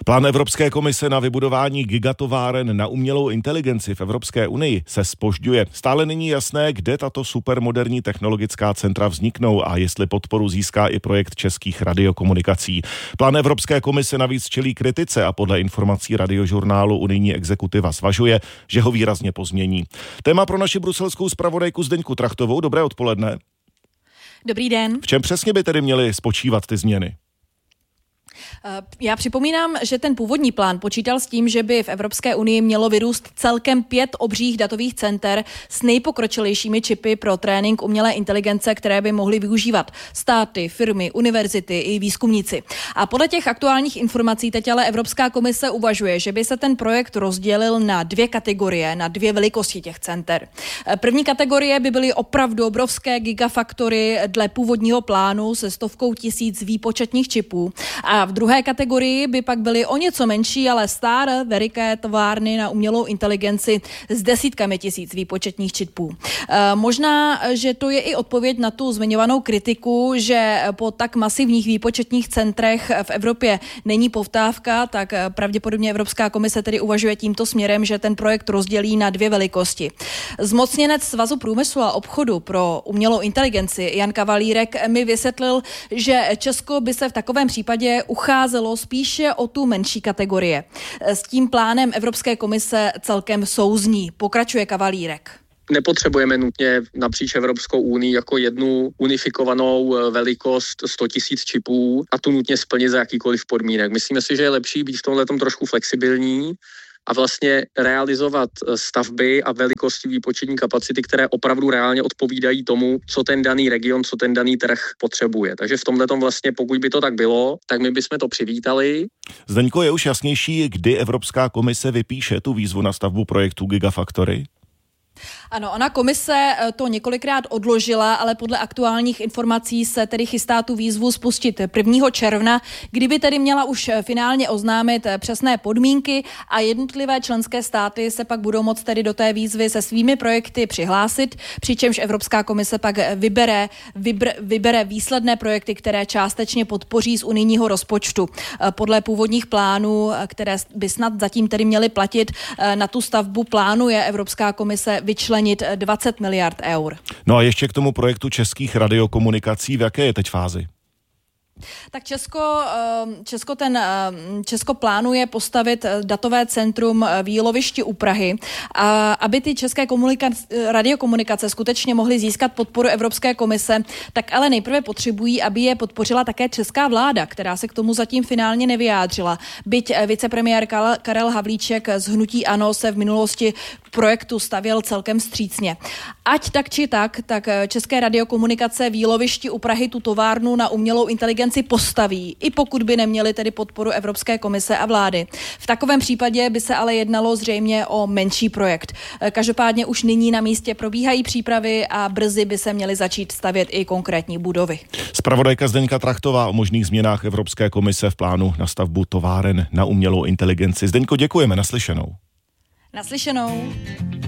Plán Evropské komise na vybudování gigatováren na umělou inteligenci v Evropské unii se zpožďuje. Stále není jasné, kde tato supermoderní technologická centra vzniknou a jestli podporu získá i projekt českých radiokomunikací. Plán Evropské komise navíc čelí kritice a podle informací Radiožurnálu unijní exekutiva zvažuje, že ho výrazně pozmění. Téma pro naši bruselskou zpravodajku Zdeňku Trachtovou. Dobré odpoledne. Dobrý den. V čem přesně by tedy měly spočívat ty změny? Já připomínám, že ten původní plán počítal s tím, že by v Evropské unii mělo vyrůst celkem 5 obřích datových center s nejpokročilejšími čipy pro trénink umělé inteligence, které by mohly využívat státy, firmy, univerzity i výzkumníci. A podle těch aktuálních informací teď ale Evropská komise uvažuje, že by se ten projekt rozdělil na 2 kategorie, na 2 velikosti těch center. První kategorie by byly opravdu obrovské gigafaktory dle původního plánu se 100 000 výpočetních čipů. A v druhé kategorii by pak byly o něco menší, ale staré veliké továrny na umělou inteligenci s desítkami tisíc výpočetních čipů. Možná, že to je i odpověď na tu zmiňovanou kritiku, že po tak masivních výpočetních centrech v Evropě není poptávka, tak pravděpodobně Evropská komise tedy uvažuje tímto směrem, že ten projekt rozdělí na 2 velikosti. Zmocněnec Svazu průmyslu a obchodu pro umělou inteligenci Jan Kavalírek mi vysvětlil, že Česko by se v takovém případě ucházelo spíše o tu menší kategorie. S tím plánem Evropské komise celkem souzní. Pokračuje Kavalírek. Nepotřebujeme nutně napříč Evropskou unii jako jednu unifikovanou velikost 100 000 čipů a tu nutně splnit za jakýkoliv podmínek. Myslíme si, že je lepší být v tomhletom trošku flexibilní a vlastně realizovat stavby a velikosti výpočetní kapacity, které opravdu reálně odpovídají tomu, co ten daný region, co ten daný trh potřebuje. Takže v tomhletom vlastně, pokud by to tak bylo, tak my bychom to přivítali. Zdeňko, je už jasnější, kdy Evropská komise vypíše tu výzvu na stavbu projektu Gigafactory? Ano, ona komise to několikrát odložila, ale podle aktuálních informací se tedy chystá tu výzvu spustit 1. června, kdyby tedy měla už finálně oznámit přesné podmínky a jednotlivé členské státy se pak budou moct tedy do té výzvy se svými projekty přihlásit, přičemž Evropská komise pak vybere výsledné projekty, které částečně podpoří z unijního rozpočtu. Podle původních plánů, které by snad zatím tedy měly platit, na tu stavbu plánuje Evropská komise vyčlenit 20 miliard eur. No a ještě k tomu projektu českých radiokomunikací, v jaké je teď fázi? Tak Česko plánuje postavit datové centrum v Jílovišti u Prahy, a aby ty české radiokomunikace skutečně mohly získat podporu Evropské komise, tak ale nejprve potřebují, aby je podpořila také česká vláda, která se k tomu zatím finálně nevyjádřila. Byť vicepremiér Karel Havlíček z hnutí ANO se v minulosti projektu stavěl celkem vstřícně. Ať tak či tak české radiokomunikace v Jílovišti u Prahy tu továrnu na umělou inteligenci postaví, i pokud by neměli tedy podporu Evropské komise a vlády. V takovém případě by se ale jednalo zřejmě o menší projekt. Každopádně už nyní na místě probíhají přípravy a brzy by se měly začít stavět i konkrétní budovy. Zpravodajka Zdeňka Trachtová o možných změnách Evropské komise v plánu na stavbu továren na umělou inteligenci. Zdeňko, děkujeme, naslyšenou. Naslyšenou.